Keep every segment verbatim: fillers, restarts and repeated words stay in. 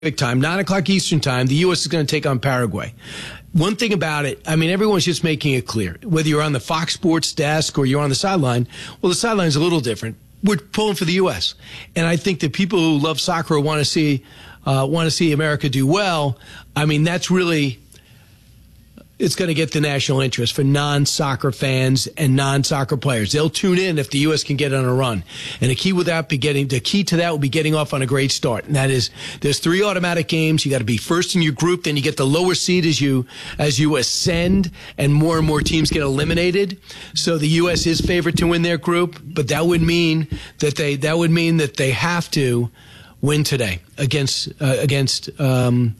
time, nine o'clock Eastern time, the U S is going to take on Paraguay. One thing about it, I mean, everyone's just making it clear, whether you're on the Fox Sports desk or you're on the sideline, well, the sideline's a little different. We're pulling for the U S. And I think that people who love soccer want to see, uh, want to see America do well. I mean, that's really, it's going to get the national interest for non-soccer fans and non-soccer players. They'll tune in if the U S can get on a run. And the key with that be getting the key to that will be getting off on a great start. And that is, there's three automatic games. You got to be first in your group, then you get the lower seed as you as you ascend, and more and more teams get eliminated. So the U S is favored to win their group, but that would mean that they that would mean that they have to win today against uh, against um,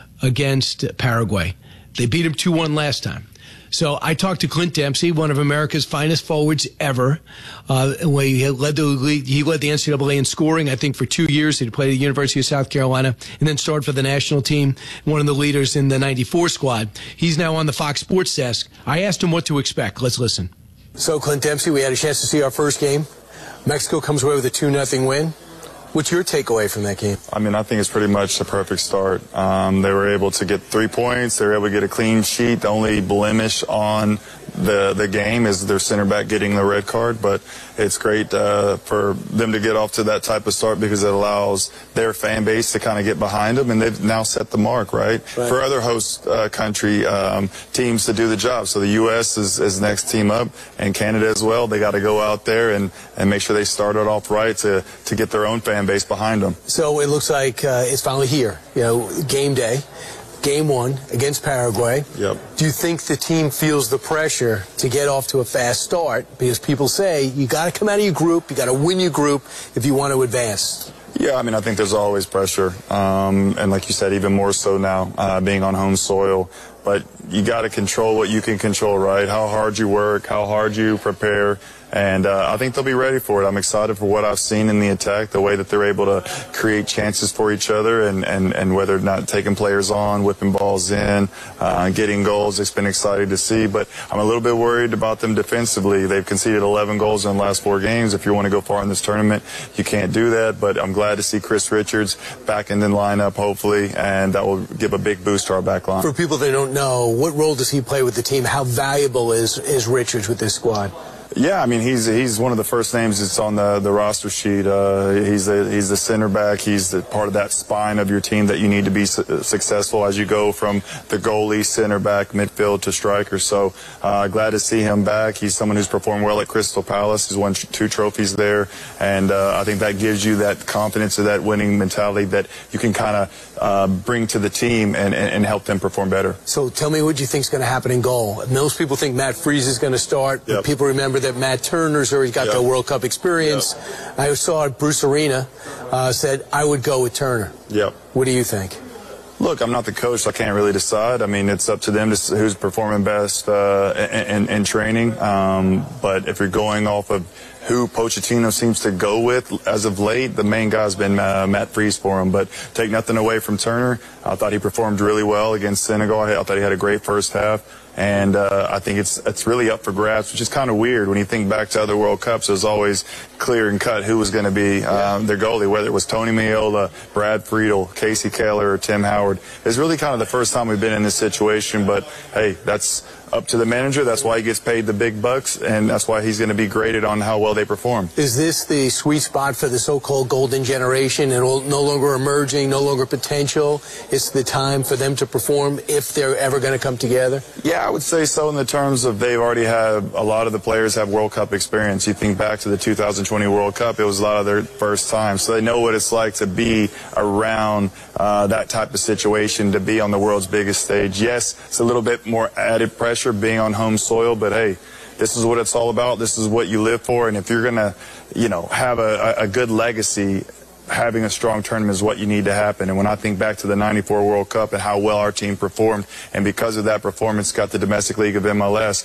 against Paraguay. They beat him two one last time. So I talked to Clint Dempsey, one of America's finest forwards ever. Uh, he led the league, he led the N C double A in scoring, I think, for two years. He played at the University of South Carolina and then started for the national team, one of the leaders in the ninety-four squad. He's now on the Fox Sports desk. I asked him what to expect. Let's listen. So, Clint Dempsey, we had a chance to see our first game. Mexico comes away with a two nothing win. What's your takeaway from that game? I mean, I think it's pretty much the perfect start. Um, they were able to get three points. They were able to get a clean sheet. The only blemish on the the game is their center back getting the red card. But it's great uh, for them to get off to that type of start because it allows their fan base to kind of get behind them. And they've now set the mark, right, right. for other host uh, country um, teams to do the job. So the U S is, is next team up, and Canada as well. They got to go out there and, and make sure they started off right to, to get their own fan base behind them. So it looks like uh, it's finally here, you know, game day, game one against Paraguay. Yep. Do you think the team feels the pressure to get off to a fast start? Because people say you got to come out of your group, you got to win your group if you want to advance. Yeah, I mean, I think there's always pressure, um, and like you said, even more so now, uh, being on home soil. But you got to control what you can control, right? How hard you work, how hard you prepare. And uh, I think they'll be ready for it. I'm excited for what I've seen in the attack, the way that they're able to create chances for each other, and, and, and whether or not taking players on, whipping balls in, uh, getting goals. It's been exciting to see. But I'm a little bit worried about them defensively. They've conceded eleven goals in the last four games. If you want to go far in this tournament, you can't do that. But I'm glad to see Chris Richards back in the lineup, hopefully, and that will give a big boost to our back line. For people that don't know, what role does he play with the team? How valuable is, is Richards with this squad? Yeah, I mean, he's he's one of the first names that's on the, the roster sheet. Uh, he's the, he's the center back. He's the part of that spine of your team that you need to be su successful as you go from the goalie, center back, midfield to striker. So uh, glad to see him back. He's someone who's performed well at Crystal Palace. He's won two trophies there. And uh, I think that gives you that confidence of that winning mentality that you can kind of uh, bring to the team and, and, and help them perform better. So tell me what you think is going to happen in goal. Most people think Matt Freese is going to start. But yep. people remember that Matt Turner's already got yep. the World Cup experience. Yep. I saw Bruce Arena uh, said, I would go with Turner. Yep. What do you think? Look, I'm not the coach, so I can't really decide. I mean, it's up to them to see who's performing best uh, in, in, in training. Um, but if you're going off of who Pochettino seems to go with as of late, the main guy's been uh, Matt Freese for him. But take nothing away from Turner. I thought he performed really well against Senegal. I thought he had a great first half. And uh, I think it's it's really up for grabs, which is kind of weird. When you think back to other World Cups, it was always clear and cut who was going to be um, their goalie, whether it was Tony Meola, Brad Friedel, Casey Keller, or Tim Howard. It's really kind of the first time we've been in this situation, but hey, that's up to the manager. That's why he gets paid the big bucks, and that's why he's going to be graded on how well they perform. Is this the sweet spot for the so-called golden generation, and no longer emerging, no longer potential? It's the time for them to perform if they're ever going to come together? Yeah, I would say so in the terms of they've already had, a lot of the players have World Cup experience. You think back to the two thousand twenty World Cup, it was a lot of their first time. So they know what it's like to be around uh, that type of situation, to be on the world's biggest stage. Yes, it's a little bit more added pressure being on home soil, but hey, this is what it's all about. This is what you live for, and if you're gonna, you know, have a, a good legacy, having a strong tournament is what you need to happen. And when I think back to the ninety-four World Cup and how well our team performed, and because of that performance got the domestic league of M L S,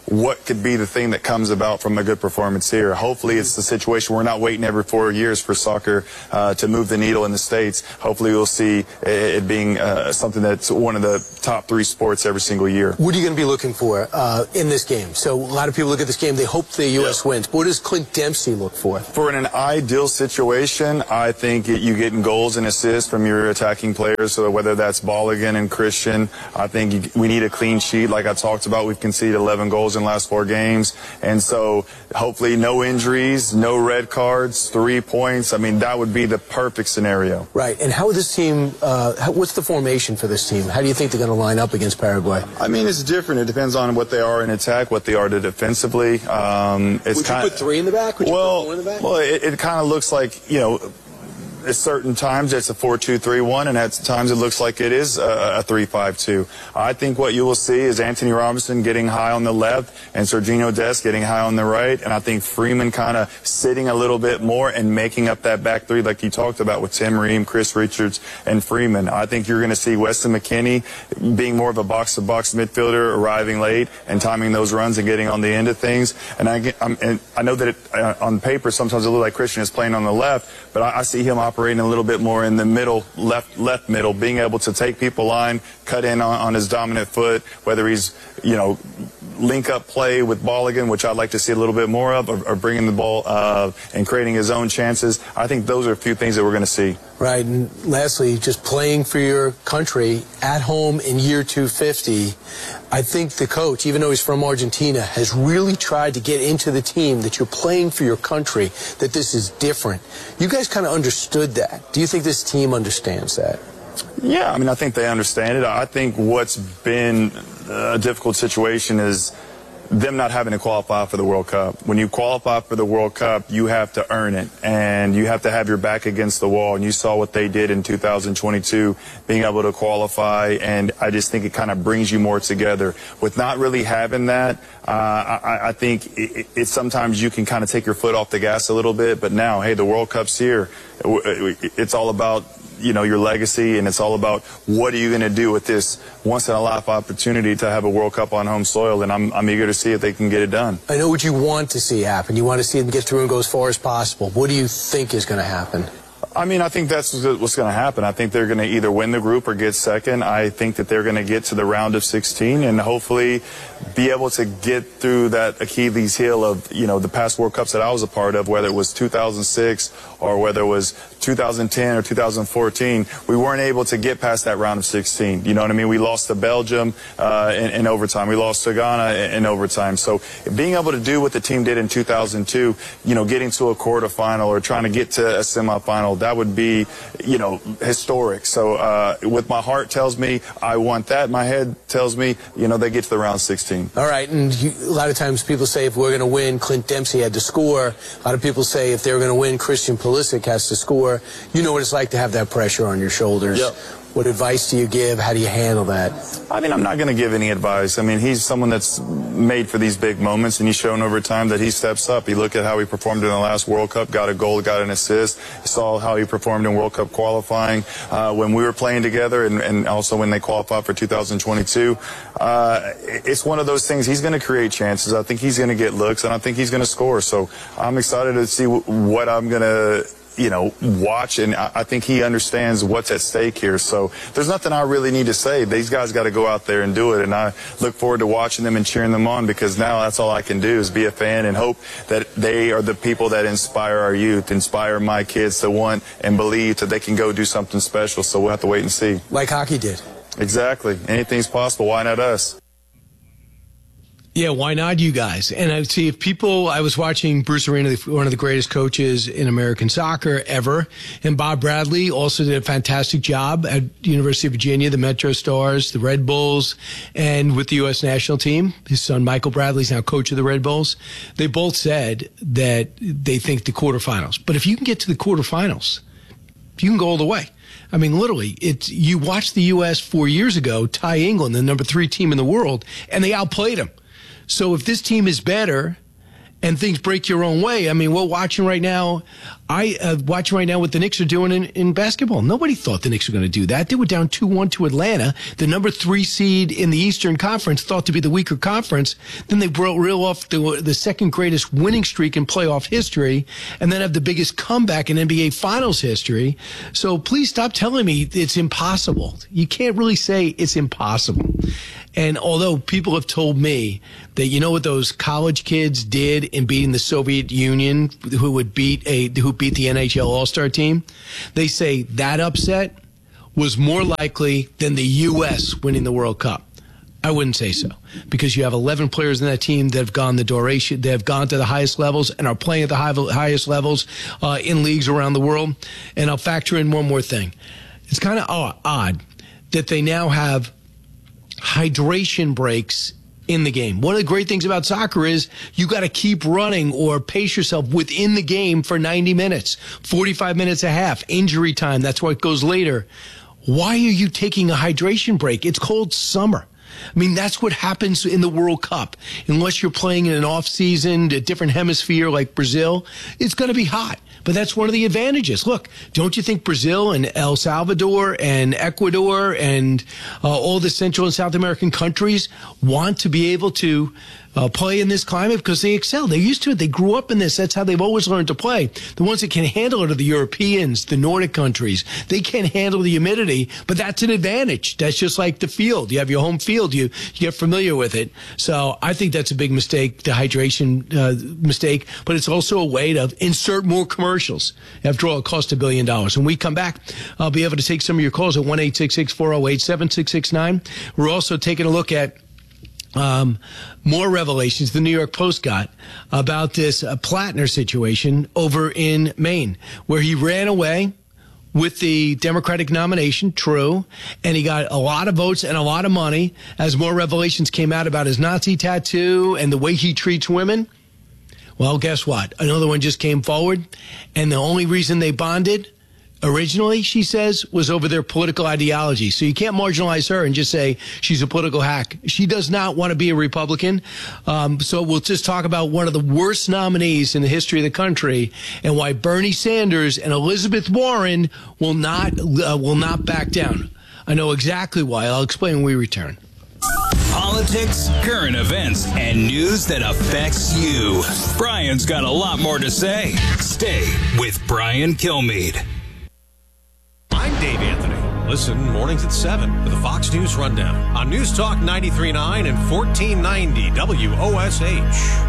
what could be the thing that comes about from a good performance here. Hopefully it's the situation we're not waiting every four years for soccer uh, to move the needle in the States. Hopefully we'll see it being uh, something that's one of the top three sports every single year. What are you going to be looking for uh, in this game? So a lot of people look at this game, they hope the U S Yeah. wins. What does Clint Dempsey look for? For an ideal situation, I think it, you getting goals and assists from your attacking players, so whether that's Balogun and Christian. I think you, we need a clean sheet. Like I talked about, we've conceded eleven goals in the last four games. And so hopefully no injuries, no red cards, three points. I mean, that would be the perfect scenario. Right. And how would this team, uh, how, what's the formation for this team? How do you think they're going to line up against Paraguay? I mean, it's different. It depends on what they are in attack, what they are to defensively. Um, it's would you kind put three in the back? Would you well, put four in the back? Well, it, it kind of looks like, you know, at certain times it's a four two three one, and at times it looks like it is a, a three five two. I think what you will see is Anthony Robinson getting high on the left and Sergiño Dest getting high on the right, and I think Freeman kind of sitting a little bit more and making up that back three like you talked about with Tim Ream, Chris Richards, and Freeman. I think you're going to see Weston McKennie being more of a box-to-box midfielder, arriving late and timing those runs and getting on the end of things. And I, get, I'm, and I know that it, uh, on paper sometimes it looks like Christian is playing on the left, but I, I see him operating operating a little bit more in the middle, left left middle, being able to take people line, cut in on, on his dominant foot, whether he's, you know, link up play with Balogun, which I'd like to see a little bit more of, or, or bringing the ball uh, and creating his own chances. I think those are a few things that we're going to see. Right, and lastly, just playing for your country at home in year two fifty, I think the coach, even though he's from Argentina, has really tried to get into the team that you're playing for your country, that this is different. You guys kind of understood that. Do you think this team understands that? Yeah, I mean, I think they understand it. I think what's been a difficult situation is them not having to qualify for the World Cup. When you qualify for the World Cup, you have to earn it, and you have to have your back against the wall. And you saw what they did in two thousand twenty-two, being able to qualify, and I just think it kind of brings you more together. With not really having that, uh, I, I think it, it, sometimes you can kind of take your foot off the gas a little bit, but now, hey, the World Cup's here. It's all about, you know, your legacy, and it's all about what are you going to do with this once-in-a-life opportunity to have a World Cup on home soil, and I'm, I'm eager to see if they can get it done. I know what you want to see happen. You want to see them get through and go as far as possible. What do you think is going to happen? I mean, I think that's what's going to happen. I think they're going to either win the group or get second. I think that they're going to get to the round of sixteen and hopefully be able to get through that Achilles heel of, you know, the past World Cups that I was a part of, whether it was two thousand six or whether it was two thousand ten or two thousand fourteen. We weren't able to get past that round of sixteen. You know what I mean? We lost to Belgium uh, in, in overtime. We lost to Ghana in, in overtime. So being able to do what the team did in two thousand two, you know, getting to a quarterfinal or trying to get to a semifinal, that would be, you know, historic. So uh, what my heart tells me, I want that. My head tells me, you know, they get to the round sixteen. All right, and you, a lot of times people say if we're going to win, Clint Dempsey had to score. A lot of people say if they're going to win, Christian Pulisic has to score. You know what it's like to have that pressure on your shoulders. Yep. What advice do you give? How do you handle that? I mean, I'm not going to give any advice. I mean, he's someone that's made for these big moments, and he's shown over time that he steps up. You look at how he performed in the last World Cup, got a goal, got an assist. You saw how he performed in World Cup qualifying uh, when we were playing together, and, and also when they qualified for two thousand twenty-two. Uh, it's one of those things. He's going to create chances. I think he's going to get looks, and I think he's going to score. So I'm excited to see what I'm going to, you know, watch, and I think he understands what's at stake here. So there's nothing I really need to say. These guys got to go out there and do it, and I look forward to watching them and cheering them on, because now that's all I can do is be a fan and hope that they are the people that inspire our youth, inspire my kids to want and believe that they can go do something special. So we'll have to wait and see. Like hockey did. Exactly. Anything's possible. Why not us? Yeah, why not you guys? And I see if people, I was watching Bruce Arena, one of the greatest coaches in American soccer ever, and Bob Bradley also did a fantastic job at University of Virginia, the Metro Stars, the Red Bulls, and with the U S national team. His son Michael Bradley's now coach of the Red Bulls. They both said that they think the quarterfinals. But if you can get to the quarterfinals, you can go all the way. I mean, literally, it's, you watched the U S four years ago tie England, the number three team in the world, and they outplayed them. So if this team is better and things break your own way. I mean, we're watching right now. I uh, watching right now what the Knicks are doing in, in basketball. Nobody thought the Knicks were going to do that. They were down two one to Atlanta, the number three seed in the Eastern Conference, thought to be the weaker conference. Then they broke real off the, the second greatest winning streak in playoff history, and then have the biggest comeback in N B A Finals history. So please stop telling me it's impossible. You can't really say it's impossible. And although people have told me that, you know what those college kids did in beating the Soviet Union, who would beat a who beat the N H L All-Star team, they say that upset was more likely than the U S winning the World Cup. I wouldn't say so, because you have eleven players in that team that have gone the duration, they have gone to the highest levels and are playing at the high, highest levels uh, in leagues around the world. And I'll factor in one more thing. It's kind of odd that they now have hydration breaks in the game. One of the great things about soccer is you got to keep running or pace yourself within the game for ninety minutes, forty-five minutes a half, injury time. That's why it goes later. Why are you taking a hydration break? It's cold summer. I mean, that's what happens in the World Cup. Unless you're playing in an off season, a different hemisphere like Brazil, it's going to be hot. But that's one of the advantages. Look, don't you think Brazil and El Salvador and Ecuador and uh, all the Central and South American countries want to be able to uh, play in this climate because they excel? They're used to it. They grew up in this. That's how they've always learned to play. The ones that can handle it are the Europeans, the Nordic countries. They can't handle the humidity, but that's an advantage. That's just like the field. You have your home field. You, you get familiar with it. So I think that's a big mistake, the hydration uh, mistake, but it's also a way to insert more commercials. After all, it costs a billion dollars. When we come back, I'll be able to take some of your calls at one eight six six, four oh eight, seven six six nine. We're also taking a look at Um, more revelations the New York Post got about this uh, Plattner situation over in Maine, where he ran away with the Democratic nomination, true, and he got a lot of votes and a lot of money as more revelations came out about his Nazi tattoo and the way he treats women. Well, guess what? Another one just came forward, and the only reason they bonded originally, she says, was over their political ideology. So you can't marginalize her and just say she's a political hack. She does not want to be a Republican. Um, so we'll just talk about one of the worst nominees in the history of the country and why Bernie Sanders and Elizabeth Warren will not uh, will not back down. I know exactly why. I'll explain when we return. Politics, current events, and news that affects you. Brian's got a lot more to say. Stay with Brian Kilmeade. I'm Dave Anthony. Listen mornings at seven for the Fox News Rundown on News Talk ninety-three point nine and fourteen ninety W O S H.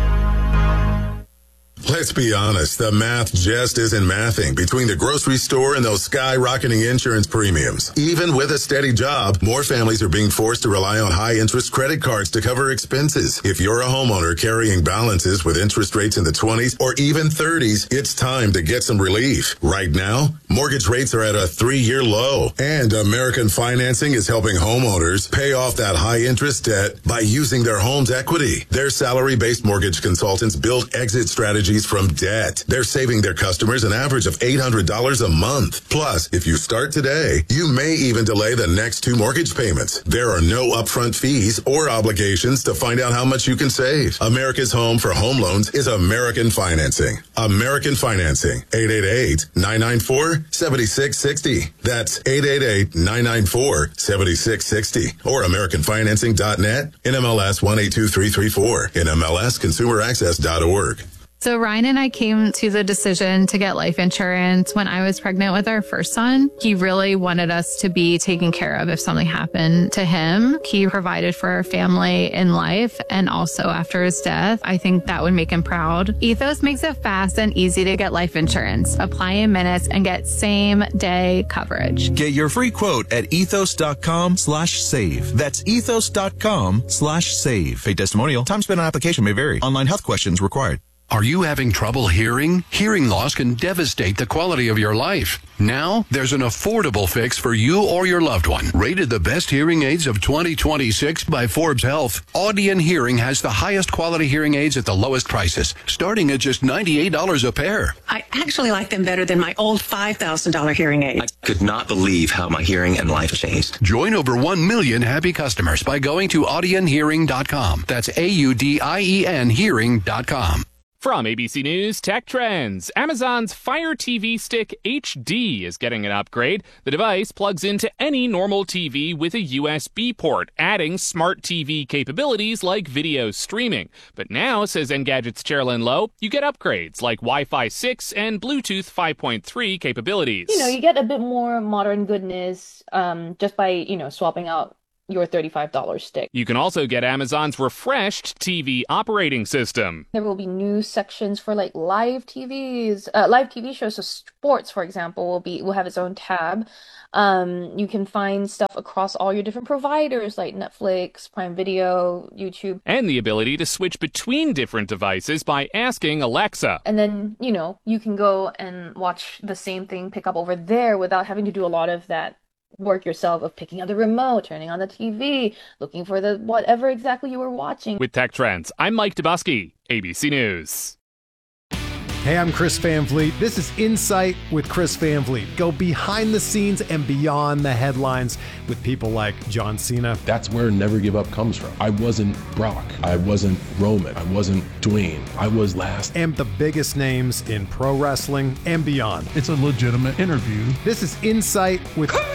Let's be honest, the math just isn't mathing between the grocery store and those skyrocketing insurance premiums. Even with a steady job, more families are being forced to rely on high-interest credit cards to cover expenses. If you're a homeowner carrying balances with interest rates in the twenties or even thirties, it's time to get some relief. Right now, mortgage rates are at a three-year low, and American Financing is helping homeowners pay off that high-interest debt by using their home's equity. Their salary-based mortgage consultants build exit strategies from debt. They're saving their customers an average of eight hundred dollars a month. Plus, if you start today, you may even delay the next two mortgage payments. There are no upfront fees or obligations to find out how much you can save. America's home for home loans is American Financing. American Financing. eight eight eight, nine nine four, seven six six zero. That's eight eight eight, nine nine four, seven six six zero. Or American Financing dot net, N M L S one eight two three three four, N M L S consumer access dot org. So Ryan and I came to the decision to get life insurance when I was pregnant with our first son. He really wanted us to be taken care of if something happened to him. He provided for our family in life and also after his death. I think that would make him proud. Ethos makes it fast and easy to get life insurance. Apply in minutes and get same day coverage. Get your free quote at ethos.com slash save. That's ethos.com slash save. A testimonial. Time spent on application may vary. Online health questions required. Are you having trouble hearing? Hearing loss can devastate the quality of your life. Now, there's an affordable fix for you or your loved one. Rated the best hearing aids of twenty twenty-six by Forbes Health, Audion Hearing has the highest quality hearing aids at the lowest prices, starting at just ninety-eight dollars a pair. I actually like them better than my old five thousand dollars hearing aids. I could not believe how my hearing and life changed. Join over one million happy customers by going to audion hearing dot com. That's A U D I E N hearing dot com. From A B C News Tech Trends, Amazon's Fire T V Stick H D is getting an upgrade. The device plugs into any normal T V with a U S B port, adding smart T V capabilities like video streaming. But now, says Engadget's Chairlyn Lowe, you get upgrades like Wi-Fi six and Bluetooth five point three capabilities. You know, you get a bit more modern goodness um, just by, you know, swapping out your thirty-five dollars stick. You can also get Amazon's refreshed T V operating system. There will be new sections for like live T Vs, uh, live T V shows. So sports, for example, will be will have its own tab. Um, you can find stuff across all your different providers like Netflix, Prime Video, YouTube. And the ability to switch between different devices by asking Alexa. And then, you know, you can go and watch the same thing pick up over there without having to do a lot of that work yourself of picking up the remote, turning on the T V, looking for the whatever exactly you were watching. With Tech Trends, I'm Mike Dubusky, A B C News. Hey, I'm Chris Van Vliet. This is Insight with Chris Van Vliet. Go behind the scenes and beyond the headlines with people like John Cena. That's where Never Give Up comes from. I wasn't Brock. I wasn't Roman. I wasn't Dwayne. I was last. And the biggest names in pro wrestling and beyond. It's a legitimate interview. This is Insight with Chris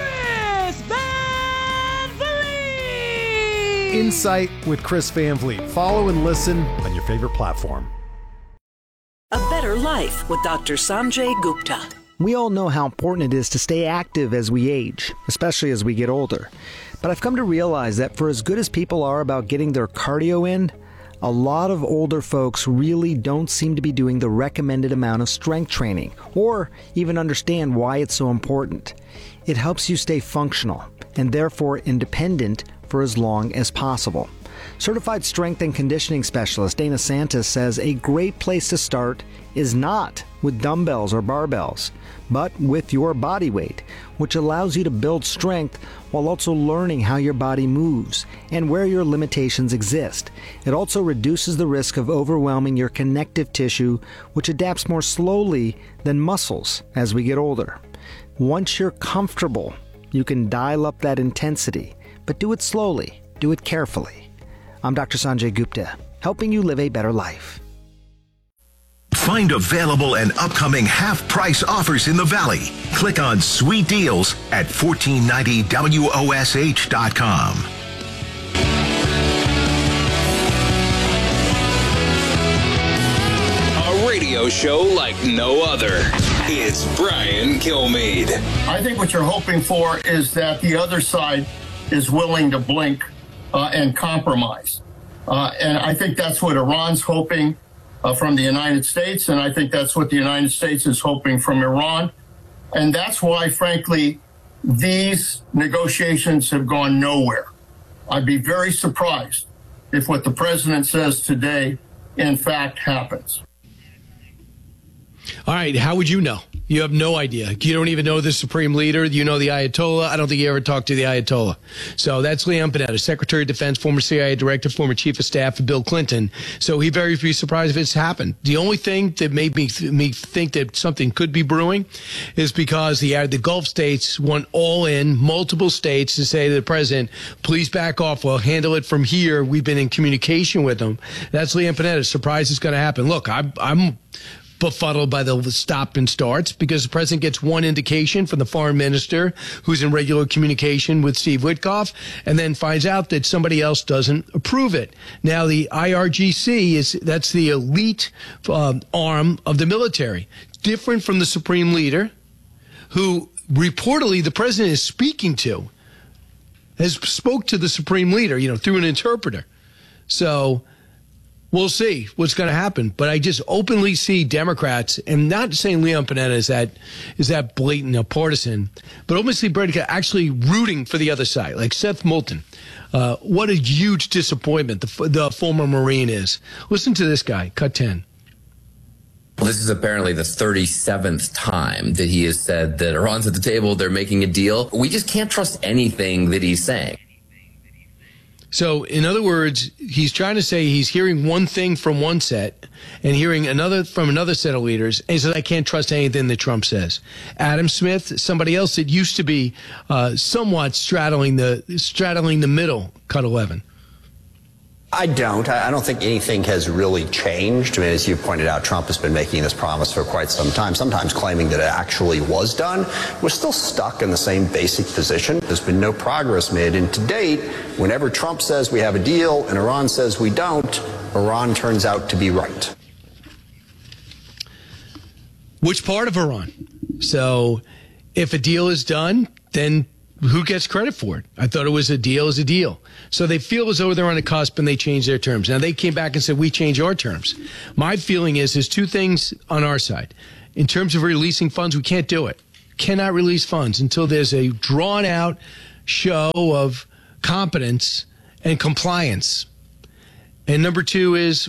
Van Vliet. Insight with Chris Van Vliet. Follow and listen on your favorite platform. A better life with Doctor Sanjay Gupta. We all know how important it is to stay active as we age, especially as we get older. But I've come to realize that for as good as people are about getting their cardio in, a lot of older folks really don't seem to be doing the recommended amount of strength training, or even understand why it's so important. It helps you stay functional, and therefore independent for as long as possible. Certified strength and conditioning specialist Dana Santis says a great place to start is not with dumbbells or barbells, but with your body weight, which allows you to build strength while also learning how your body moves and where your limitations exist. It also reduces the risk of overwhelming your connective tissue, which adapts more slowly than muscles as we get older. Once you're comfortable, you can dial up that intensity, but do it slowly, do it carefully. I'm Doctor Sanjay Gupta, helping you live a better life. Find available and upcoming half-price offers in the Valley. Click on Sweet Deals at fourteen ninety W O S H dot com. A radio show like no other. It's Brian Kilmeade. I think what you're hoping for is that the other side is willing to blink Uh, and compromise. Uh, and I think that's what Iran's hoping uh, from the United States, and I think that's what the United States is hoping from Iran. And that's why, frankly, these negotiations have gone nowhere. I'd be very surprised if what the president says today, in fact, happens. All right, how would you know? You have no idea. You don't even know the supreme leader. You know the Ayatollah. I don't think you ever talked to the Ayatollah. So that's Leon Panetta, Secretary of Defense, former C I A director, former chief of staff of Bill Clinton. So he'd very be surprised if it's happened. The only thing that made me, th- me think that something could be brewing is because the, uh, the Gulf states went all in, multiple states, to say to the president, please back off. We'll handle it from here. We've been in communication with them. That's Leon Panetta. Surprised it's going to happen. Look, I'm, I'm befuddled by the stop and starts because the president gets one indication from the foreign minister who's in regular communication with Steve Witkoff and then finds out that somebody else doesn't approve it. Now, the I R G C is that's the elite uh, arm of the military, different from the supreme leader, who reportedly the president is speaking to, has spoke to the supreme leader, you know, through an interpreter. So we'll see what's going to happen. But I just openly see Democrats, and not saying Leon Panetta is that is that blatant a partisan, but openly see Brady actually rooting for the other side, like Seth Moulton. Uh, what a huge disappointment the, the former Marine is. Listen to this guy, cut ten. Well, this is apparently the thirty-seventh time that he has said that Iran's at the table, they're making a deal. We just can't trust anything that he's saying. So, in other words, he's trying to say he's hearing one thing from one set and hearing another from another set of leaders. And he says, I can't trust anything that Trump says. Adam Smith, somebody else that used to be uh, somewhat straddling the straddling the middle, cut eleven. I don't. I don't think anything has really changed. I mean, as you pointed out, Trump has been making this promise for quite some time, sometimes claiming that it actually was done. We're still stuck in the same basic position. There's been no progress made. And to date, whenever Trump says we have a deal and Iran says we don't, Iran turns out to be right. Which part of Iran? So if a deal is done, then who gets credit for it? I thought it was a deal is a deal. So they feel as though they're on the cusp and they change their terms. Now they came back and said, we change our terms. My feeling is there's two things on our side. In terms of releasing funds, we can't do it. Cannot release funds until there's a drawn out show of competence and compliance. And number two is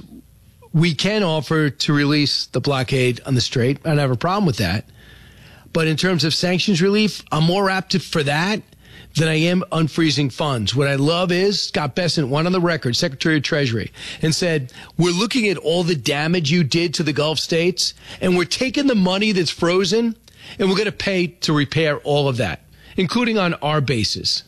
we can offer to release the blockade on the Strait. I don't have a problem with that. But in terms of sanctions relief, I'm more apt to, for that than I am unfreezing funds. What I love is Scott Bessent went on the record, Secretary of Treasury, and said, we're looking at all the damage you did to the Gulf states, and we're taking the money that's frozen, and we're going to pay to repair all of that, including on our basis.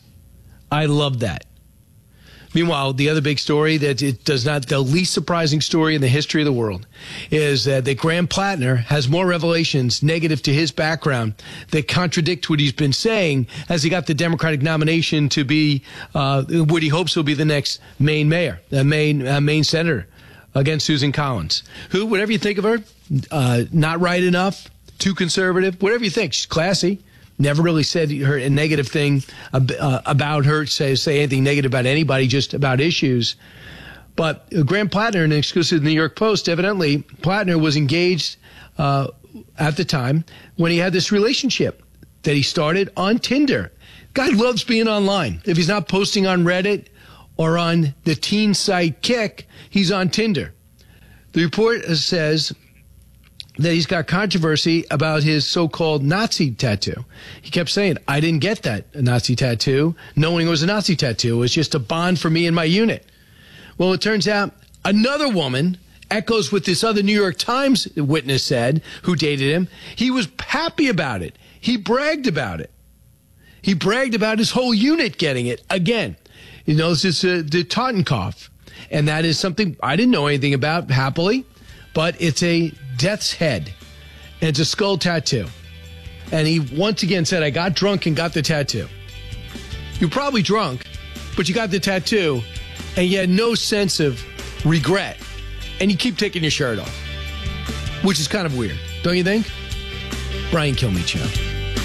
I love that. Meanwhile, the other big story that it does not, the least surprising story in the history of the world is uh, that Graham Plattner has more revelations negative to his background that contradict what he's been saying as he got the Democratic nomination to be uh, what he hopes will be the next Maine mayor, uh, Maine, uh, Maine senator against Susan Collins, who, whatever you think of her, uh, not right enough, too conservative, whatever you think, she's classy. Never really said her a negative thing uh, about her, say, say anything negative about anybody, just about issues. But uh, Graham Plattner, in an exclusive New York Post, evidently Plattner was engaged uh, at the time when he had this relationship that he started on Tinder. Guy loves being online. If he's not posting on Reddit or on the teen site Kick, he's on Tinder. The report says that he's got controversy about his so-called Nazi tattoo. He kept saying, I didn't get that Nazi tattoo, knowing it was a Nazi tattoo. It was just a bond for me and my unit. Well, it turns out another woman echoes what this other New York Times witness said, who dated him. He was happy about it. He bragged about it. He bragged about his whole unit getting it. Again, he knows this, uh, the Totenkopf. And that is something I didn't know anything about, happily. But it's a death's head, and it's a skull tattoo. And he once again said, I got drunk and got the tattoo. You're probably drunk, but you got the tattoo, and you had no sense of regret. And you keep taking your shirt off, which is kind of weird, don't you think? Brian Kilmeade Show.